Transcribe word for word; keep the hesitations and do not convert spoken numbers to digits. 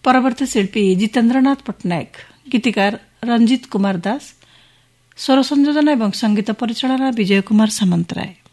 ପରବର୍ତ୍ତୀ ଶିଳ୍ପୀ ଜିତେନ୍ଦ୍ରନାଥ ପଟ୍ଟନାୟକ, ଗୀତିକାର ରଞ୍ଜିତ କୁମାର ଦାସ, ସ୍ୱର ସଂଯୋଜନା ଏବଂ ସଙ୍ଗୀତ ପରିଚାଳନା ବିଜୟ କୁମାର ସାମନ୍ତରାୟ।